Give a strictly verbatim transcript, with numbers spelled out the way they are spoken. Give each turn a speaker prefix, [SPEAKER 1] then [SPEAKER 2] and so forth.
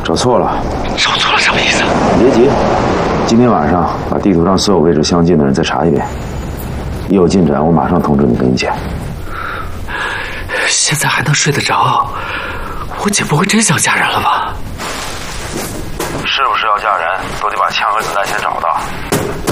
[SPEAKER 1] 找错了。
[SPEAKER 2] 找错了什么意思？
[SPEAKER 1] 别急，今天晚上把地图上所有位置相近的人再查一遍，一有进展我马上通知你跟你见。
[SPEAKER 2] 现在还能睡得着？我姐不会真想嫁人了吧？
[SPEAKER 1] 是不是要嫁人，都得把枪和子弹先找到。